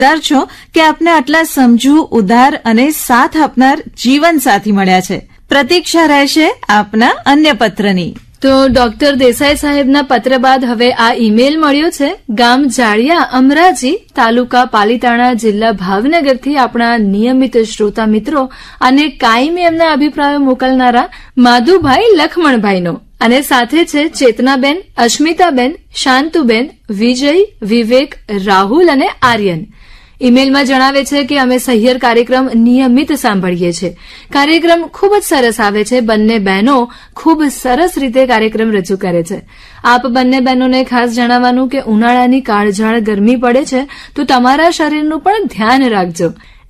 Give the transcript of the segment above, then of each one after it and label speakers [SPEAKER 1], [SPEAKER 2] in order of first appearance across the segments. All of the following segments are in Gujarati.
[SPEAKER 1] છો કે આપને આટલા સમજુ, ઉદાર અને સાથ આપનાર જીવન સાથી મળ્યા છે. પ્રતીક્ષા રહેશે આપના અન્ય પત્રની.
[SPEAKER 2] તો ડોક્ટર દેસાઈ સાહેબના પત્ર બાદ હવે આ ઈમેલ મળ્યો છે. ગામ જાળિયા, અમરાજી, તાલુકા પાલીતાણા, જિલ્લા ભાવનગરથી આપણા નિયમિત શ્રોતા મિત્રો અને કાયમી એમના અભિપ્રાયો મોકલનારા માધુભાઈ લખમણભાઈનો, અને સાથે છે ચેતનાબેન, અસ્મિતાબેન, શાંતુબેન, વિજય, વિવેક, રાહુલ અને આર્યન. ઈમેલમાં જણાવે છે કે અમે સહિયર કાર્યક્રમ નિયમિત સાંભળીએ છીએ. કાર્યક્રમ ખૂબ જ સરસ આવે છે. બંને બહેનો ખૂબ સરસ રીતે કાર્યક્રમ રજૂ કરે છે. આપ બંને બહેનોને ખાસ જણાવવાનું કે ઉનાળાની કાળઝાળ ગરમી પડે છે તો તમારા શરીરનું પણ ધ્યાન રાખજો.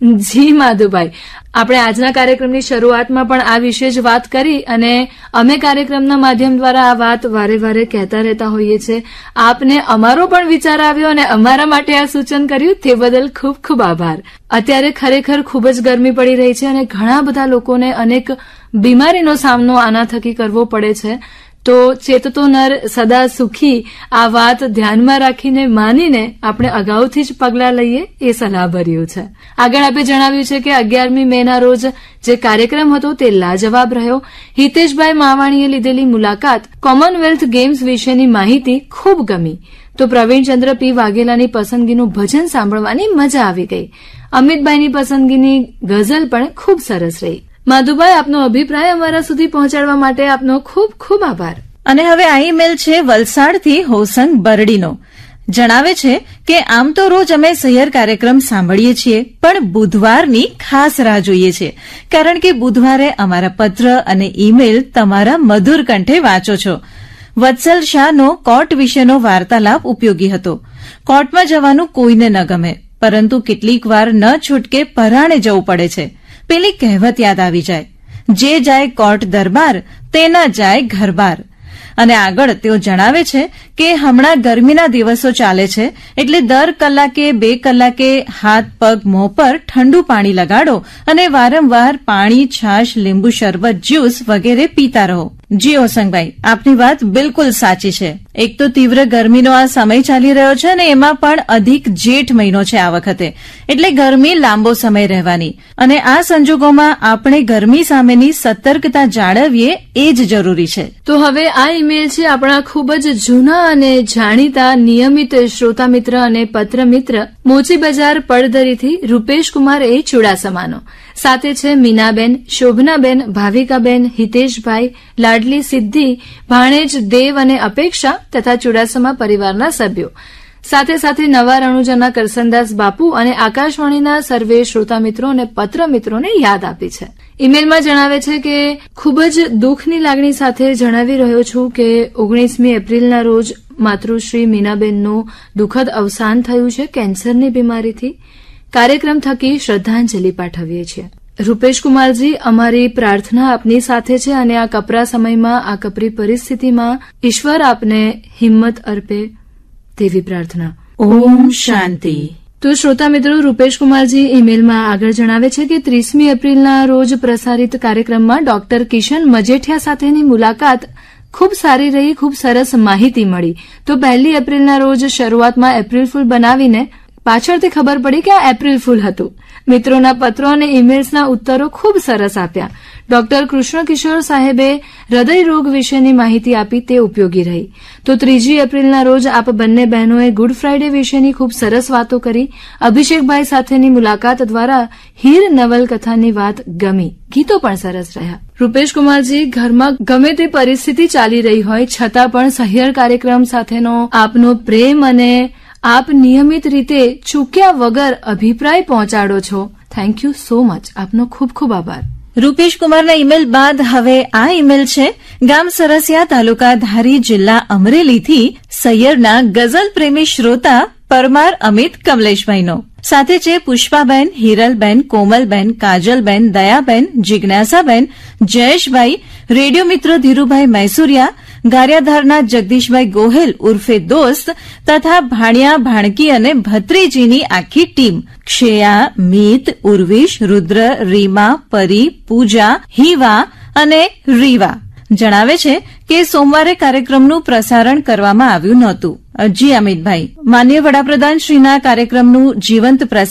[SPEAKER 2] જી માધુભાઈ, આપણે આજના કાર્યક્રમની શરૂઆતમાં પણ આ વિશે જ વાત કરી અને અમે કાર્યક્રમના માધ્યમ દ્વારા આ વાત વારે વારે કહેતા રહેતા હોઈએ છીએ. આપને અમારો પણ વિચાર આવ્યો અને અમારા માટે આ સૂચન કર્યું તે બદલ ખૂબ ખૂબ આભાર. અત્યારે ખરેખર ખૂબ જ ગરમી પડી રહી છે અને ઘણા બધા લોકોને અનેક બીમારીનો સામનો આના થકી કરવો પડે છે. તો ચેતતો નર સદા સુખી, આ વાત ધ્યાનમાં રાખીને માનીને આપણે અગાઉથી જ પગલાં લઈએ એ સલાહભર્યું છે. આગળ આપે જણાવ્યું છે કે 11મી મેના રોજ જે કાર્યક્રમ હતો તે લાજવાબ રહ્યો. હિતેશભાઈ માવાણીએ લીધેલી મુલાકાત, કોમનવેલ્થ ગેમ્સ વિશેની માહિતી ખૂબ ગમી. તો પ્રવીણચંદ્ર પી વાઘેલાની પસંદગીનું ભજન સાંભળવાની મજા આવી ગઈ. અમિતભાઈની પસંદગીની ગઝલ પણ ખૂબ સરસ રહી. માધુભાઈ, આપનો અભિપ્રાય અમારા સુધી પહોંચાડવા માટે આપનો ખૂબ ખૂબ આભાર.
[SPEAKER 1] અને હવે આ ઈમેલ છે વલસાડથી હોસંગ બરડીનો. જણાવે છે કે આમ તો રોજ અમે સહિયર કાર્યક્રમ સાંભળીએ છીએ, પણ બુધવારની ખાસ રાહ જોઈએ છીએ, કારણ કે બુધવારે અમારા પત્ર અને ઈમેલ તમારા મધુર કંઠે વાંચો છો. વત્સલ શાહનો કોર્ટ વિશેનો વાર્તાલાપ ઉપયોગી હતો. કોર્ટમાં જવાનું કોઈને ન ગમે, પરંતુ કેટલીક વાર ન છૂટકે પરાણે જવું પડે છે. પેલી કહેવત યાદ આવી જાય, જે જાય કોર્ટ દરબાર તે ન જાય ઘરબાર. અને આગળ તેઓ જણાવે છે કે હમણાં ગરમીના દિવસો ચાલે છે, એટલે દર કલાકે 2 કલાકે હાથ પગ મોં પર ઠંડુ પાણી લગાડો અને વારંવાર પાણી, છાશ, લીંબુ શરબત, જ્યુસ વગેરે પીતા રહો. જી હોસંગભાઈ, આપની વાત બિલકુલ સાચી છે. એક તો તીવ્ર ગરમીનો આ સમય ચાલી રહ્યો છે અને એમાં પણ અધિક જેઠ મહિનો છે આ વખતે, એટલે ગરમી લાંબો સમય રહેવાની. અને આ સંજોગોમાં આપણે ગરમી સામેની સતર્કતા જાળવીએ એ જ જરૂરી છે.
[SPEAKER 2] તો હવે આ ઈમેલ છે આપણા ખૂબ જ જૂના અને જાણીતા નિયમિત શ્રોતા મિત્ર અને પત્ર મિત્ર મોચી બજાર પડદરીથી રૂપેશ કુમાર એ ચુડાસમાનો. સાથે છે મીનાબેન, શોભનાબેન, ભાવિકાબેન, હિતેશભાઈ, લાડલી સિદ્ધિ, ભાણેજ દેવ અને અપેક્ષા તથા ચુડાસમા પરિવારના સભ્યો. સાથે સાથે નવા રણુજાના કરસનદાસ બાપુ અને આકાશવાણીના સર્વે શ્રોતા મિત્રો અને પત્ર મિત્રોને યાદ આપી છે. ઈમેલમાં જણાવે છે કે ખૂબ જ દુઃખની લાગણી સાથે જણાવી રહ્યો છું કે 19મી એપ્રિલના રોજ માતૃશ્રી મીનાબેનનું દુઃખદ અવસાન થયું છે કેન્સરની બીમારીથી. કાર્યક્રમ થકી શ્રદ્ધાંજલિ પાઠવીએ છીએ. રૂપેશ કુમારજી, અમારી પ્રાર્થના આપની સાથે છે અને આ કપરા સમયમાં, આ કપરી પરિસ્થિતિમાં ઈશ્વર આપને હિંમત અર્પે તેવી પ્રાર્થના.
[SPEAKER 1] ઓમ શાંતિ.
[SPEAKER 2] તો શ્રોતા મિત્રો, રૂપેશ કુમારજી ઈમેલમાં આગળ જણાવે છે કે 30મી એપ્રિલના રોજ પ્રસારિત કાર્યક્રમમાં ડોક્ટર કિશન મજેઠિયા સાથેની મુલાકાત ખૂબ સારી રહી. ખૂબ સરસ માહિતી મળી. તો 1 એપ્રિલના રોજ શરૂઆતમાં એપ્રિલ ફૂલ બનાવીને પાછળથી ખબર પડી કે આ એપ્રિલ ફૂલ હતું. મિત્રોના પત્રો અને ઈમેલ્સના ઉત્તરો ખૂબ સરસ આપ્યા. ડોક્ટર કૃષ્ણ કિશોર સાહેબે હૃદય રોગ વિશેની માહિતી આપી, તે ઉપયોગી રહી. તો 3 એપ્રિલના રોજ આપ બંને બહેનોએ ગુડ ફ્રાઇડે વિશેની ખૂબ સરસ વાતો કરી. અભિષેકભાઈ સાથેની મુલાકાત દ્વારા હીર નવલકથાની વાત ગમી. ગીતો પણ સરસ રહ્યા. રૂપેશ કુમારજી, ઘરમાં ગમે તે પરિસ્થિતિ ચાલી રહી હોય છતાં પણ સહિયર કાર્યક્રમ સાથેનો આપનો પ્રેમ અને આપ નિયમિત રીતે ચૂક્યા વગર અભિપ્રાય પહોંચાડો છો. Thank you so much. આપનો ખૂબ ખૂબ આભાર.
[SPEAKER 1] રૂપેશ કુમારના ઈમેલ બાદ હવે આ ઈમેલ છે ગામ સરસિયા, તાલુકા ધારી, જિલ્લા અમરેલીથી સૈયરના ગઝલ પ્રેમી શ્રોતા પરમાર અમિત કમલેશભાઈનો. સાથે છે પુષ્પાબેન, હિરલબેન, કોમલબેન, કાજલબેન, દયાબેન, જિજ્ઞાસાબેન, જયેશભાઈ, રેડિયો મિત્ર ધીરુભાઈ મૈસુરિયા, ગારિયાધારના જગદીશભાઈ ગોહેલ ઉર્ફે દોસ્ત તથા ભાણિયા, ભાણકી અને ભત્રીજીની આખી ટીમ. ક્ષયા, મીત, ઉર્વિશ, રુદ્ર, રીમા, પરી, પૂજા, હિવા અને રીવા. જણાવે છે કે સોમવારે કાર્યક્રમનું પ્રસારણ કરવામાં આવ્યું નહોતું. જી અમિતભાઈ, માનનીય વડાપ્રધાનશ્રીના કાર્યક્રમનું જીવંત